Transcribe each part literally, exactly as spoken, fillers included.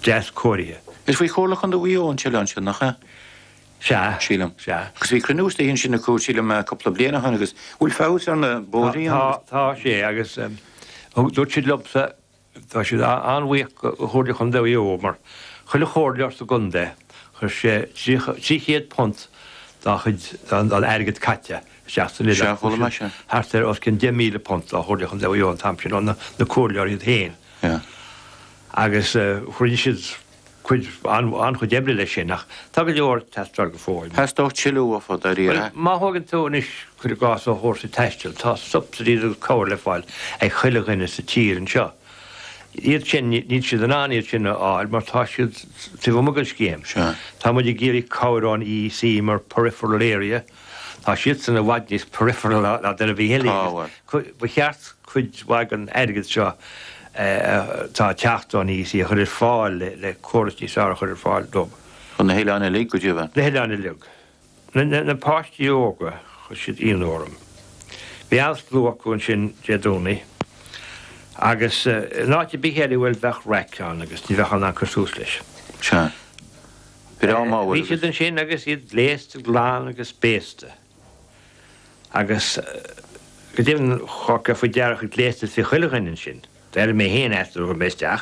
Jazz Korea. Is bhí chóla chun do bhío an Chileán sin nach cha? Se Sílam. se. Gus bhí crenústa híonn sin na có sílam a coppla bliana chun agus bhfuil fás ar na bódaí an. Tá sé agus dúirt siad lobsa tá siad anmhaoch chuirde chun do bhío mar chuile chóirlear sa gundé chu sé tríchéad punt dá chud an airgad caite seachtain Se chola mai sin. Hartar os cin de míle punt a chuirde chun do bhío an tam sin na cóirlear iad héin. Ja. Agus chuirde siad chuid an chud ebre lei sin nach tá go leor testar go fóil. Has dó chiú a fod ar í. Má thugann tú is chuir gás ó thósa teistil, tá subsidíad cáir le fáil ag chuileghine sa tír an seo. Iad sin ní siad an aníad sin áil mar tá siad tí bhmugan scéim. Tá muid géirí cáirán í sí mar peripheral area, tá siad san na bhaidníos peripheral a de a bhí héile. Ba cheart chuid bhaid an airgad seo tá teachtáin í sí a chuir fáil le cuairtí sa chuir fáil dom. Chun na héile anna lí go dtíobh. Na héile anna lug. Na páistí óga chu siad íon orm. Bhí alsplúach chun sin déadúnaí. Agus náte bíhéidir bhfuil bheith reicán agus ní bheitchan an chusús leis. Se. Bhí ámá bhfuil. Bhí siad an sin agus iad léiste glán agus béiste. Agus go dtíann chocha faoi dearach ag léiste fi chuileghine sin. Er mé héan eftir go meisteach.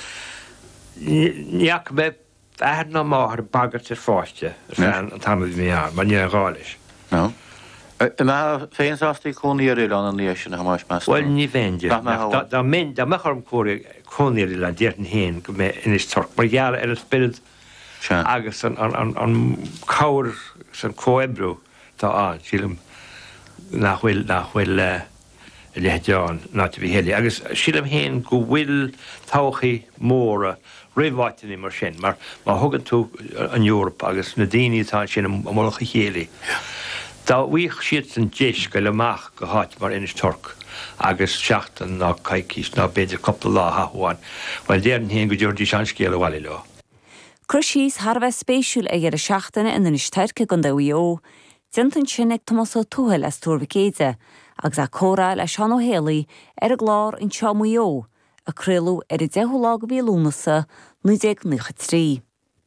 Níach mé bhead ná máthar bagart ar fáiste an tamid mé an, man ní an gáis. No. Má féin sástaí cóníar í an líéis sin hamáis meas. Bhil ní bhéidir. Dá min dá mechar cóir cóníir í le déirtan héin go mé inis torc. Mar geall ar a spirid agus an cáir san cóebrú tá an sílim nachhfuil nachhfuil leheán ná bhí héile. Agus sílam héin go bhfuil táchaí móra réhhaitiní mar sin, mar má thugann tú an Eorpa agus na daoine tá sin am molacha chéala. Tá bhuiich siad san deis go leach go háit mar inis torc agus seachtain ná caicís ná beidir coppla lá haháin, bhil déan héon go dúirdí sean scéal bhhaile leo. Crusís Harbheith spéisiúil ag ar a seachtainna in inis teirce gon do bhío, dintan sin ag Tomásó Tuathail as tuairbhicéide, agus a córa le Seán Ó Héalaí ar a glár in Teamuío, a cruilú ar i deithúlá go bhí lúnasa nó déag nucha trí.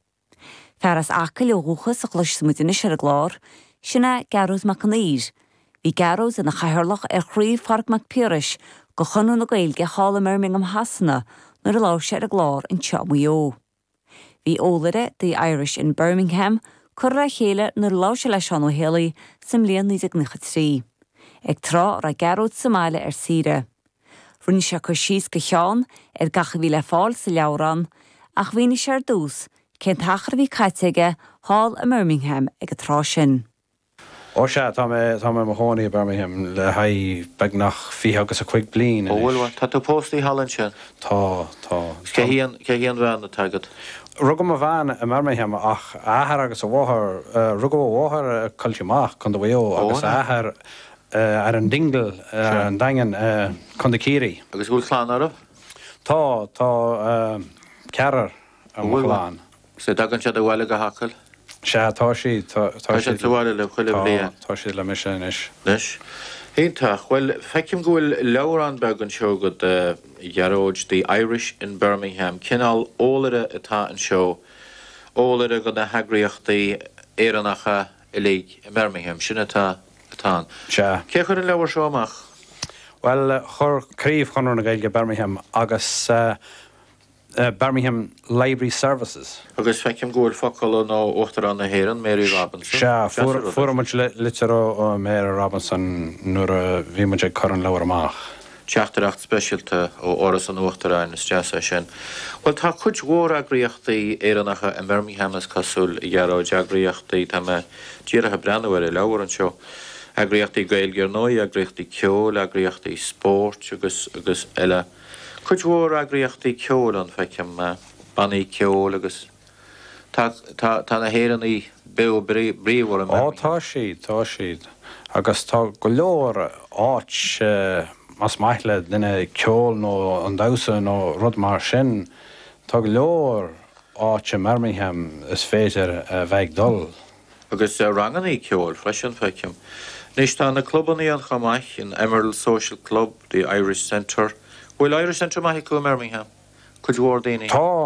Fearras aca leochas a chluis smuitinis ar a glár, sinna Garús Macanír. Bhí Garús ina chaithirlach ar chríomh Parc Mac Piarais go chunú na Gaeilge hála Birmingham hasanna nuair a lá sé ar a glár in Teamuío. Bhí ólaire the Irish in Birmingham chur a chéile nuair lá sé le Seán Ó Héalaí sa mbliain níos ag nucha trí. Ag trá ra Garúd Somáile ar Síre. Runni se chu síos go cheán ar gacha bhí le fáil sa leabhrán ach bhíní sé ar dús cén tachar bhí caiiteige hall a Birmingham ag a trá sin. Ó se tá mé mo hánaí Birmingham le haid beag nach fi agus a chuig blian. Ó bhfuil tá tú póstaí hallan sin? Tá tá. Cé híon bhean na tagad? Rugam a bhean a Birmingham ach áthar agus a bhthar rugam a bhthar cultiúach chun do bhío agus áthar ar an dingle an dagan chun de círi. Agus bhfuil chláán armh? Tá tá cearar an bhláán. Sé dagan se do bhile go hacail? Se tá sí tá sé bhile le chuile blian. Tá sí le mis is. Leis. Héintach, well, feicim gohfuil leabhrán beag an seo go dhearóid the Irish in Birmingham. Cinál ólaire atá an seo, ólaire go na heagraíochtaí éannacha i lí in Birmingham, sin atá atá. Se. Cé chuir an leabhar seo amach? Well, chur críomh chunú na Gaeilge Birmingham agus Uh, Birmingham Library Services. Agus feicim gohfuil focail nó uachtar an na héireann, Mary Robinson. Se, fuairmuid litiró Mary Robinson nuair a bhí muid ag chur an leabhar amach. Teachtareacht speisialta ó áras an uachtaráin is deasa sin. Well, tá chuid mhór eagraíochtaí éannacha in Birmingham is cosúil i ghearáid eagraíochtaí tá me díorathe breanúir i leabhar an seo. Eagraíochtaí Gaeilge ar nó, eagraíochtaí ceol, eagraíochtaí spórt agus agus eile. Chuid mhór eagraíochtaí ceol an feicim bannaí ceol agus tá na héireannaí beo bríomhar an Ó, tá siad, tá siad. Agus tá go leor áit mas maithle duine ceol nó an dasa nó rud mar sin, tá go leor áit in Birmingham is féidir bheith dul. Agus rangannaí ceol freisin feicim. Nis tá na clubannaí an chamaith in Emerald Social Club, the Irish Centre. Bhfuil Irish Centre maithí go Birmingham? Could you ordain it?